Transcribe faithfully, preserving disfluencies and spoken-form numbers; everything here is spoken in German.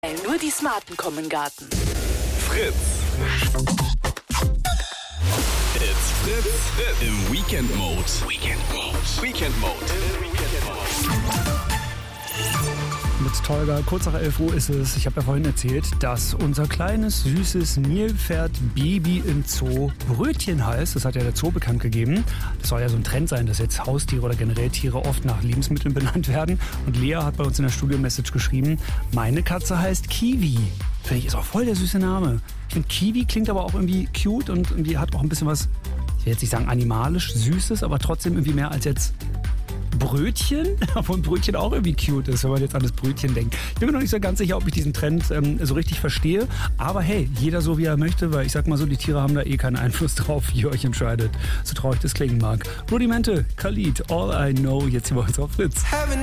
Nur die Smarten kommen in den Garten. Fritz. It's Fritz, Fritz im Weekend Mode. Weekend Mode. Weekend Mode. Weekend Mode. Mit Tolga, kurz nach elf Uhr ist es. Ich habe ja vorhin erzählt, dass unser kleines, süßes Nilpferd-Baby im Zoo Brötchen heißt. Das hat ja der Zoo bekannt gegeben. Das soll ja so ein Trend sein, dass jetzt Haustiere oder generell Tiere oft nach Lebensmitteln benannt werden. Und Lea hat bei uns in der Studio-Message geschrieben, meine Katze heißt Kiwi. Finde ich, ist auch voll der süße Name. Ich finde, Kiwi klingt aber auch irgendwie cute und irgendwie hat auch ein bisschen was, ich will jetzt nicht sagen animalisch, Süßes, aber trotzdem irgendwie mehr als jetzt Brötchen, obwohl ein Brötchen auch irgendwie cute ist, wenn man jetzt an das Brötchen denkt. Ich bin mir noch nicht so ganz sicher, ob ich diesen Trend ähm, so richtig verstehe. Aber hey, jeder so wie er möchte, weil ich sag mal so, die Tiere haben da eh keinen Einfluss drauf, wie ihr euch entscheidet. So traurig das klingen mag. Rudimente, Khalid, All I Know, jetzt hier bei uns auf Fritz.